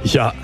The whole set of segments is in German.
Ja.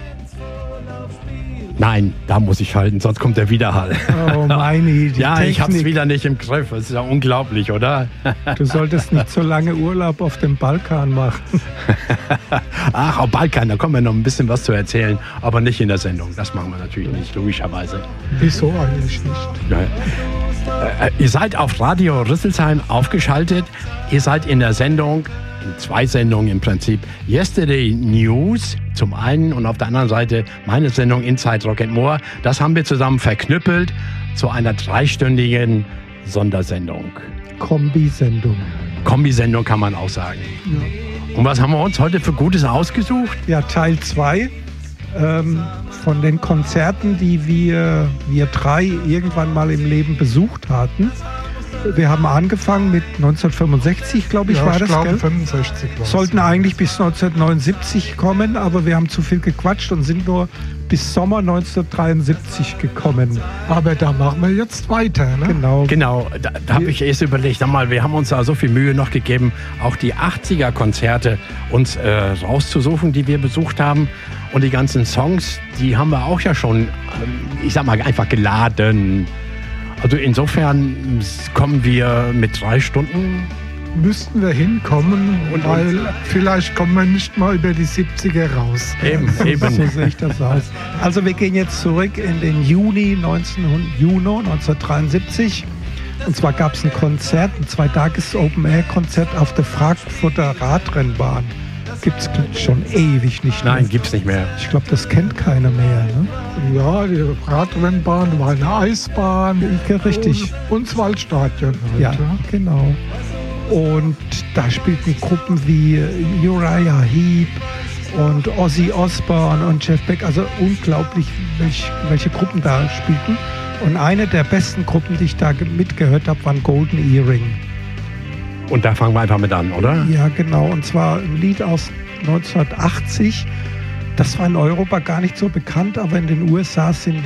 Nein, da muss ich halten, sonst kommt der Widerhall. Oh, meine Ja, Technik. ich hab's wieder nicht im Griff. Das ist ja unglaublich, oder? Du solltest nicht so lange Urlaub auf dem Balkan machen. Ach, auf Balkan, da kommen wir noch ein bisschen was zu erzählen, aber nicht in der Sendung. Das machen wir natürlich nicht, logischerweise. Wieso eigentlich nicht? Ja. Ihr seid auf Radio Rüsselsheim aufgeschaltet. Ihr seid in der Sendung, in 2 Sendungen im Prinzip, Yesterday News zum einen und auf der anderen Seite meine Sendung Inside Rock and More. Das haben wir zusammen verknüppelt zu einer 3-stündigen Sondersendung. Kombisendung. Kombisendung kann man auch sagen. Ja. Und was haben wir uns heute für Gutes ausgesucht? Ja, Teil 2 von den Konzerten, die wir 3 irgendwann mal im Leben besucht hatten. Wir haben angefangen mit 1965, glaube ich, Ja, war das, ich glaube gell? 65 war es. Sollten eigentlich bis 1979 kommen, aber wir haben zu viel gequatscht und sind nur bis Sommer 1973 gekommen. Aber da machen wir jetzt weiter, ne? Genau. Genau, da habe ich erst überlegt, wir haben uns da so viel Mühe noch gegeben, auch die 80er-Konzerte uns rauszusuchen, die wir besucht haben. Und die ganzen Songs, die haben wir auch ja schon, ich sag mal, einfach geladen. Also insofern kommen wir mit 3 Stunden. Müssten wir hinkommen, weil vielleicht kommen wir nicht mal über die 70er raus. Eben. So sehe ich das aus. Also wir gehen jetzt zurück in den Juni 1973. Und zwar gab es ein Konzert, ein 2-Tages-Open-Air-Konzert auf der Frankfurter Radrennbahn. Gibt es schon ewig nicht mehr. Nein, gibt's nicht mehr. Ich glaube, das kennt keiner mehr. Ne? Ja, die Radrennbahn war eine Eisbahn. Ja, richtig. Und das Waldstadion halt. Ja, genau. Und da spielten Gruppen wie Uriah Heep und Ozzy Osbourne und Jeff Beck. Also unglaublich, welche Gruppen da spielten. Und eine der besten Gruppen, die ich da mitgehört habe, waren Golden Earring. Und da fangen wir einfach mit an, oder? Ja, genau. Und zwar ein Lied aus 1980. Das war in Europa gar nicht so bekannt, aber in den USA sind